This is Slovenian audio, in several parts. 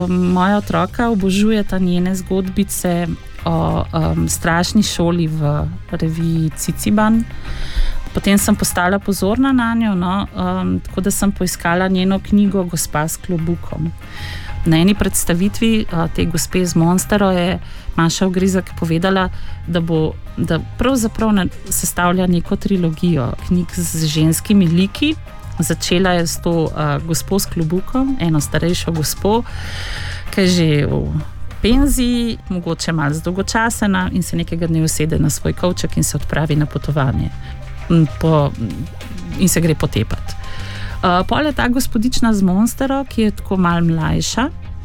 Moja otroka obožujeta njene zgodbice o strašni šoli v reviji Ciciban. Potem sem postala pozorna na njo, tako da sem poiskala njeno knjigo Gospa s klobukom. Na eni predstavitvi te gospe z Monstero je Maša Ogrizek povedala, da pravzaprav sestavlja neko trilogijo knjig z ženskimi liki. Začela je s to gospo s klobukom, eno starejšo gospo, ki je že v penziji, mogoče malo zdolgočasena in se nekega dne usede na svoj kovček in se odpravi na potovanje in se gre potepati. Pol je ta gospodična z Monstero, ki je tako malo mlajša,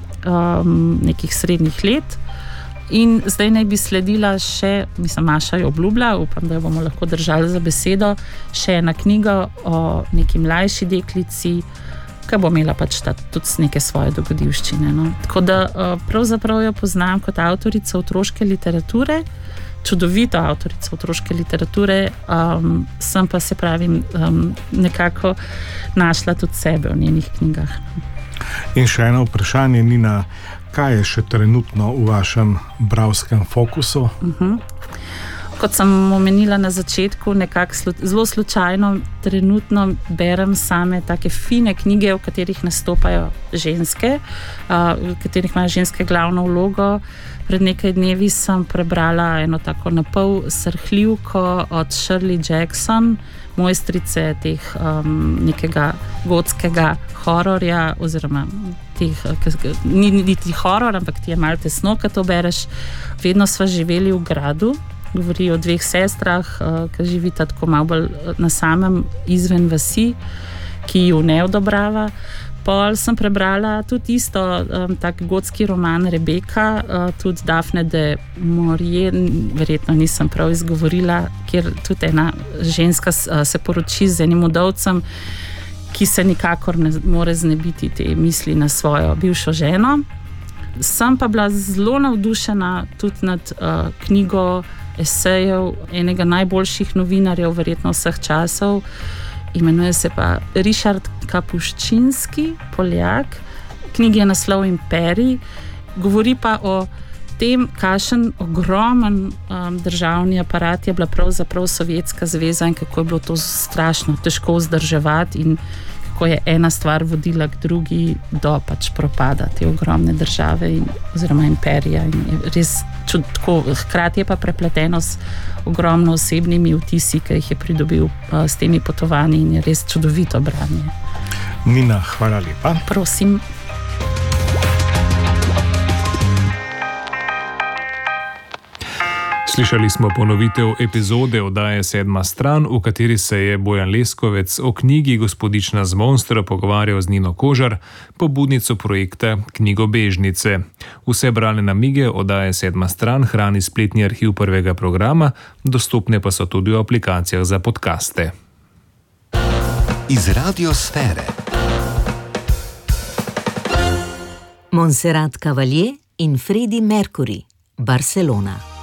nekih srednjih let, in zdaj naj bi sledila še, Maša jo obljublja, upam, da jo bomo lahko držali za besedo, še ena knjiga o neki mlajši deklici, ki bo imela pač tudi neke svoje dogodivščine. Tako da pravzaprav jo poznam kot avtorica otroške literature, čudovito avtorica otroške literature, sem pa, se pravim, nekako našla tudi sebe v njenih knjigah. In še eno vprašanje, Nina, kaj je še trenutno v vašem bralskem fokusu? Kot sem omenila na začetku, nekako zelo slučajno trenutno berem same take fine knjige, v katerih nastopajo ženske, v katerih imajo ženske glavno vlogo. Pred nekaj dnevi sem prebrala eno tako napol srhljivko od Shirley Jackson, mojstrice teh nekega gotskega hororja, oziroma ni niti horor, ampak ti je malo tesno, ko to bereš. Vedno sva živeli v gradu, govori o dveh sestrah, ki živita tako malo bolj na samem izven vasi, ki ju ne odobrava. Pol sem prebrala tudi isto, tak gotski roman Rebeka, tudi Daphne de Maurier, verjetno nisem prav izgovorila, kjer tudi ena ženska se poroči z enim udovcem, ki se nikakor ne more znebiti te misli na svojo bivšo ženo. Sem pa bila zelo navdušena tudi nad knjigo esejev enega najboljših novinarjev, verjetno vseh časov. Imenuje se pa Richard Kapuščinski, Poljak. Knjigi je naslov Imperij. Govori pa o tem, kakšen ogromen državni aparat je bila pravzaprav Sovjetska zveza in kako je bilo to strašno težko vzdrževati in kako je ena stvar vodila k drugi do pač propada te ogromne države oziroma imperija. In je res čudno, hkrati je pa prepleteno s ogromno osebnimi vtisi, ki jih je pridobil s temi potovanji, in je res čudovito branje. Nina, hvala lepa. Prosim. Slišali smo ponovitev epizode oddaje Sedma stran, v kateri se je Bojan Leskovec o knjigi Gospodična z Monstero pogovarjal z Nino Kožar, pobudnico projekta Knjigobežnice. Vse bralne namige oddaje Sedma stran hrani spletni arhiv prvega programa, dostopne pa so tudi v aplikacijah za podcaste. Iz radiosfere. Montserrat Cavalier in Freddie Mercury, Barcelona.